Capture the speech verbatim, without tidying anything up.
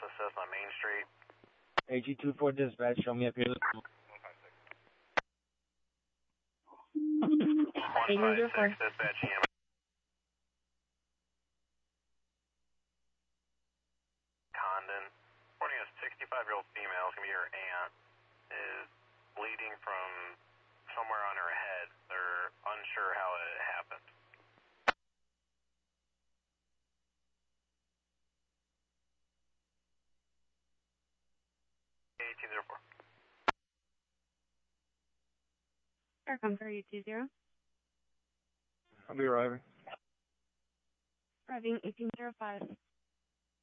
assist on Main Street. A G two four dispatch, show me up here. one five six dispatch E M S. Condon. Reporting a sixty-five-year-old female, it's going to be her aunt, is bleeding from somewhere on her head. They're unsure how it happened. eighteen oh four. Aircom for eight two zero. I'll be arriving. Arriving eighteen oh five.